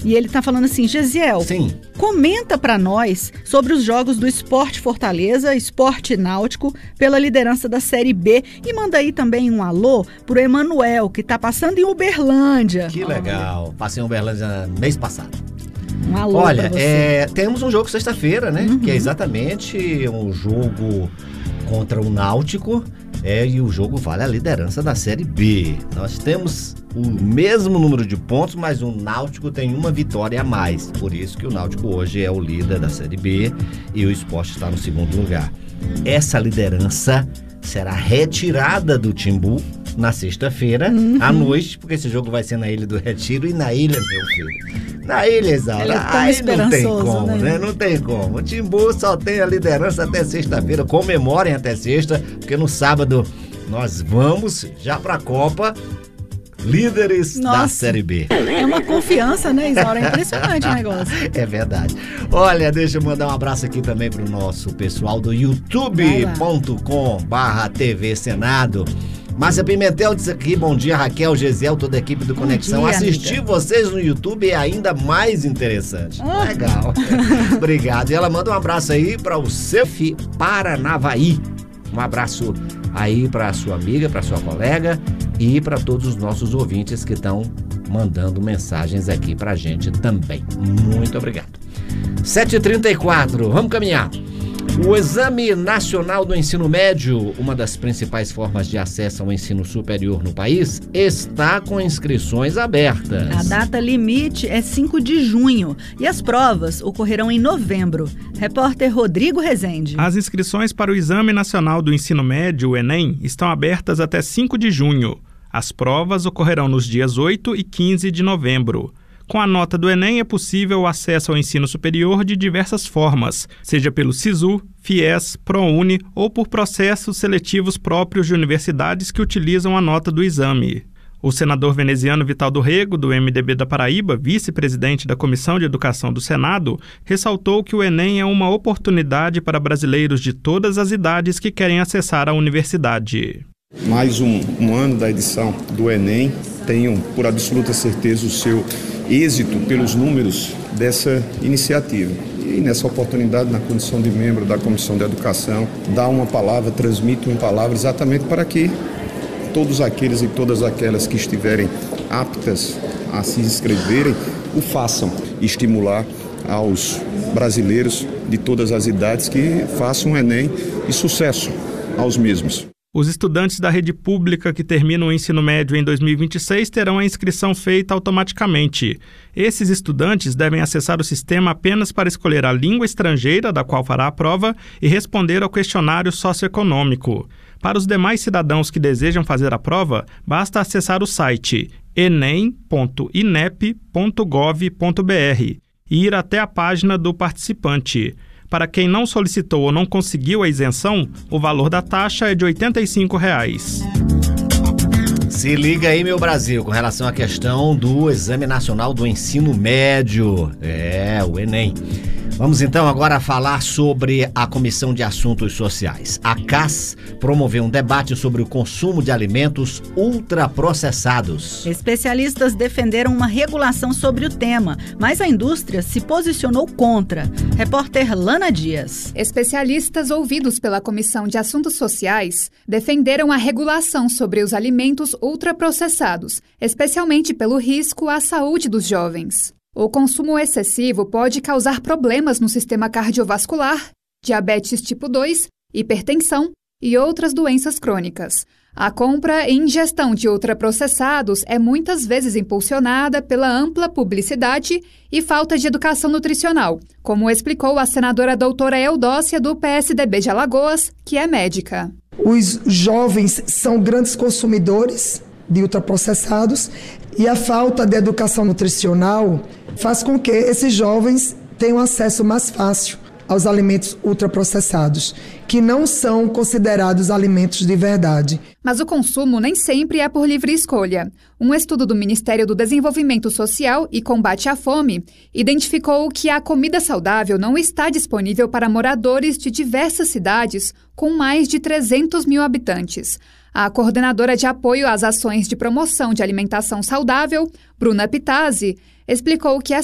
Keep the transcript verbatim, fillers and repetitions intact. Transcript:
E ele tá falando assim, Gesiel, Sim. comenta pra nós sobre os jogos do Sport Fortaleza, Sport Náutico, pela liderança da Série B. E manda aí também um alô pro Emanuel, que tá passando em Uberlândia. Que legal. Olha. Passei em Uberlândia mês passado. Um alô Olha, pra você. É, temos um jogo sexta-feira, né? Uhum. Que é exatamente um jogo contra o Náutico. É, e o jogo vale a liderança da Série B. Nós temos o mesmo número de pontos, mas o Náutico tem uma vitória a mais. Por isso que o Náutico hoje é o líder da Série B e o Sport está no segundo lugar. Essa liderança será retirada do Timbu na sexta-feira, uhum. à noite, porque esse jogo vai ser na Ilha do Retiro e na ilha, meu filho. Na ilha, Isaura, é aí não tem como, né? né? Não tem como. O Timbu só tem a liderança até sexta-feira. Comemorem até sexta, porque no sábado nós vamos já pra Copa, líderes Nossa. da Série B. É uma confiança, né, Isaura? É impressionante o negócio. É verdade. Olha, deixa eu mandar um abraço aqui também pro nosso pessoal do youtube ponto com barra T V Senado. Márcia Pimentel disse aqui, bom dia, Raquel, Gesiel, toda a equipe do Conexão. Bom dia, assistir amiga. Vocês no YouTube é ainda mais interessante. Oh. Legal. Obrigado. E ela manda um abraço aí para o Cef Paranavaí. Um abraço aí para sua amiga, para sua colega e para todos os nossos ouvintes que estão mandando mensagens aqui pra gente também. Muito obrigado. sete e trinta e quatro, vamos caminhar. O Exame Nacional do Ensino Médio, uma das principais formas de acesso ao ensino superior no país, está com inscrições abertas. A data limite é cinco de junho e as provas ocorrerão em novembro. Repórter Rodrigo Rezende. As inscrições para o Exame Nacional do Ensino Médio, o Enem, estão abertas até cinco de junho. As provas ocorrerão nos dias oito e quinze de novembro. Com a nota do Enem é possível o acesso ao ensino superior de diversas formas, seja pelo SISU, FIES, ProUni ou por processos seletivos próprios de universidades que utilizam a nota do exame. O senador veneziano Vital do Rego, do M D B da Paraíba, vice-presidente da Comissão de Educação do Senado, ressaltou que o Enem é uma oportunidade para brasileiros de todas as idades que querem acessar a universidade. Mais um, um ano da edição do Enem, tenho por absoluta certeza o seu êxito pelos números dessa iniciativa. E nessa oportunidade, na condição de membro da Comissão de Educação, dá uma palavra, transmite uma palavra exatamente para que todos aqueles e todas aquelas que estiverem aptas a se inscreverem, o façam. Estimular aos brasileiros de todas as idades que façam o Enem e sucesso aos mesmos. Os estudantes da rede pública que terminam o ensino médio em dois mil e vinte e seis terão a inscrição feita automaticamente. Esses estudantes devem acessar o sistema apenas para escolher a língua estrangeira da qual fará a prova e responder ao questionário socioeconômico. Para os demais cidadãos que desejam fazer a prova, basta acessar o site enem ponto inep ponto gov ponto br e ir até a página do participante. Para quem não solicitou ou não conseguiu a isenção, o valor da taxa é de oitenta e cinco reais. Se liga aí, meu Brasil, com relação à questão do Exame Nacional do Ensino Médio. É, o Enem. Vamos então agora falar sobre a Comissão de Assuntos Sociais. A C A S promoveu um debate sobre o consumo de alimentos ultraprocessados. Especialistas defenderam uma regulação sobre o tema, mas a indústria se posicionou contra. Repórter Lana Dias. Especialistas ouvidos pela Comissão de Assuntos Sociais defenderam a regulação sobre os alimentos ultraprocessados, especialmente pelo risco à saúde dos jovens. O consumo excessivo pode causar problemas no sistema cardiovascular, diabetes tipo dois, hipertensão e outras doenças crônicas. A compra e ingestão de ultraprocessados é muitas vezes impulsionada pela ampla publicidade e falta de educação nutricional, como explicou a senadora doutora Eudócia do P S D B de Alagoas, que é médica. Os jovens são grandes consumidores de ultraprocessados e a falta de educação nutricional faz com que esses jovens tenham acesso mais fácil aos alimentos ultraprocessados, que não são considerados alimentos de verdade. Mas o consumo nem sempre é por livre escolha. Um estudo do Ministério do Desenvolvimento Social e Combate à Fome identificou que a comida saudável não está disponível para moradores de diversas cidades com mais de trezentos mil habitantes. A coordenadora de apoio às ações de promoção de alimentação saudável, Bruna Pitazzi, explicou que